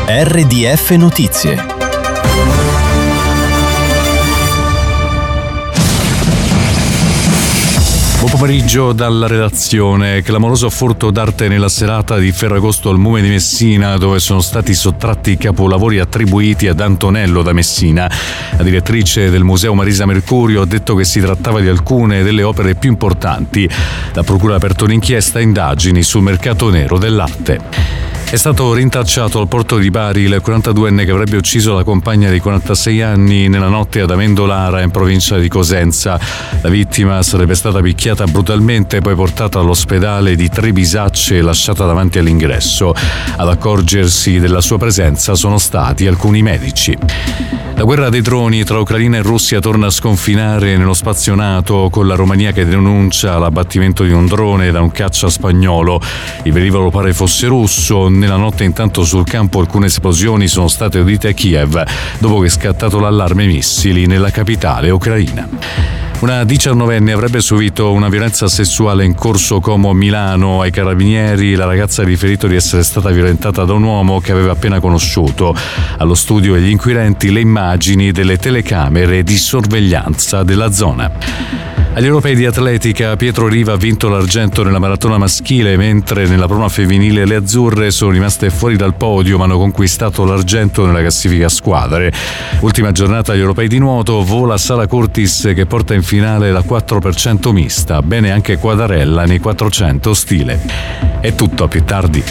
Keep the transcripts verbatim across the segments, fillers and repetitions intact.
R D F Notizie. Buon pomeriggio dalla redazione. Clamoroso furto d'arte nella serata di Ferragosto al Mume di Messina, dove sono stati sottratti i capolavori attribuiti ad Antonello da Messina. La direttrice del Museo Marisa Mercurio ha detto che si trattava di alcune delle opere più importanti. La procura ha aperto un'inchiesta e indagini sul mercato nero dell'arte. È stato rintracciato al porto di Bari il quarantaduenne che avrebbe ucciso la compagna di quarantasei anni nella notte ad Amendolara, in provincia di Cosenza. La vittima sarebbe stata picchiata brutalmente e poi portata all'ospedale di Trebisacce e lasciata davanti all'ingresso. Ad accorgersi della sua presenza sono stati alcuni medici. La guerra dei droni tra Ucraina e Russia torna a sconfinare nello spazio NATO, con la Romania che denuncia l'abbattimento di un drone da un caccia spagnolo. Il velivolo pare fosse russo. Nella notte intanto sul campo alcune esplosioni sono state udite a Kiev dopo che è scattato l'allarme missili nella capitale ucraina. Una diciannovenne avrebbe subito una violenza sessuale in Corso Como a Milano. Ai carabinieri la ragazza ha riferito di essere stata violentata da un uomo che aveva appena conosciuto. Allo studio degli inquirenti le immagini delle telecamere di sorveglianza della zona. Agli europei di atletica Pietro Riva ha vinto l'argento nella maratona maschile, mentre nella prova femminile le azzurre sono rimaste fuori dal podio ma hanno conquistato l'argento nella classifica squadre. Ultima giornata agli europei di nuoto, vola Sara Curtis che porta in finale la quattro per cento mista, bene anche Quadarella nei quattrocento stile. È tutto, a più tardi.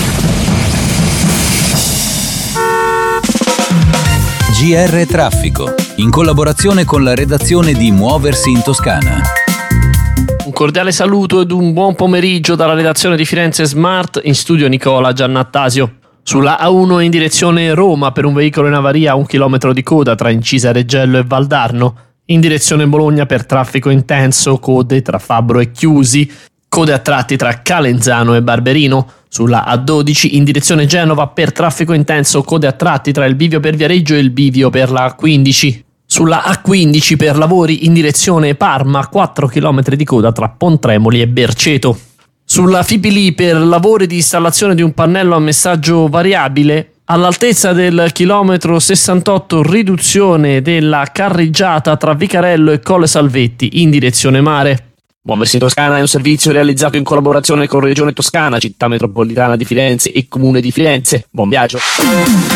G R Traffico, in collaborazione con la redazione di Muoversi in Toscana. Un cordiale saluto ed un buon pomeriggio dalla redazione di Firenze Smart, in studio Nicola Giannattasio. Sulla A uno in direzione Roma per un veicolo in avaria a un chilometro di coda tra Incisa Reggello e Valdarno. In direzione Bologna per traffico intenso, code tra Fabbro e Chiusi. Code a tratti tra Calenzano e Barberino. Sulla A dodici in direzione Genova per traffico intenso, code a tratti tra il bivio per Viareggio e il bivio per la A quindici. Sulla A quindici per lavori in direzione Parma, quattro chilometri di coda tra Pontremoli e Berceto. Sulla Fipili per lavori di installazione di un pannello a messaggio variabile, all'altezza del chilometro sessantotto riduzione della carreggiata tra Vicarello e Colle Salvetti in direzione mare. Muoversi in Toscana è un servizio realizzato in collaborazione con Regione Toscana, Città Metropolitana di Firenze e Comune di Firenze. Buon viaggio!